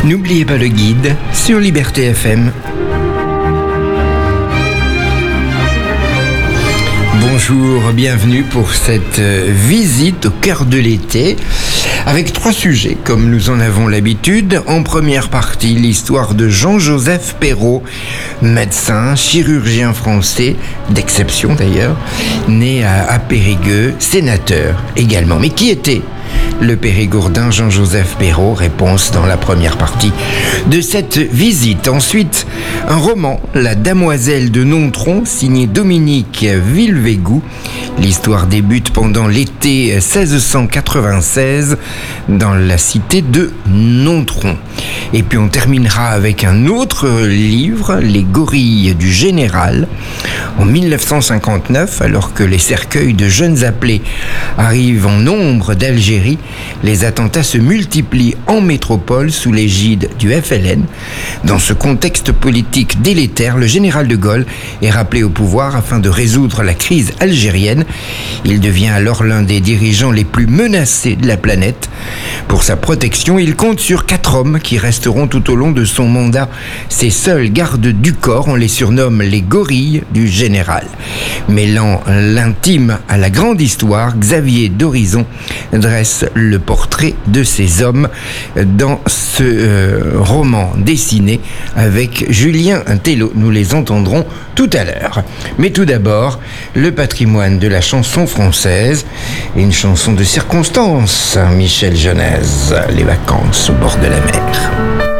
N'oubliez pas le guide sur Liberté FM. Bonjour, bienvenue pour cette visite au cœur de l'été avec 3 sujets comme nous en avons l'habitude. En première partie, l'histoire de Jean-Joseph Perrot, médecin, chirurgien français, d'exception d'ailleurs, né à Périgueux, sénateur également. Mais qui était le Périgourdin Jean-Joseph Perrot? Réponse dans la première partie de cette visite. Ensuite, un roman, La Damoiselle de Nontron, signé Dominique Villevégou. L'histoire débute pendant l'été 1696 dans la cité de Nontron. Et puis on terminera avec un autre livre, Les Gorilles du Général. En 1959, alors que les cercueils de jeunes appelés arrivent en nombre d'Algérie, les attentats se multiplient en métropole sous l'égide du FLN. Dans ce contexte politique délétère, le général de Gaulle est rappelé au pouvoir afin de résoudre la crise algérienne. Il devient alors l'un des dirigeants les plus menacés de la planète. Pour sa protection, il compte sur 4 hommes qui resteront tout au long de son mandat ses seuls gardes du corps. On les surnomme les gorilles du général. Mêlant l'intime à la grande histoire, Xavier d'Horizon dresse le portrait de ces hommes dans ce roman dessiné avec Julien Tello. Nous les entendrons tout à l'heure. Mais tout d'abord, le patrimoine de la chanson française et une chanson de circonstance. Michel Genèse, Les vacances au bord de la mer.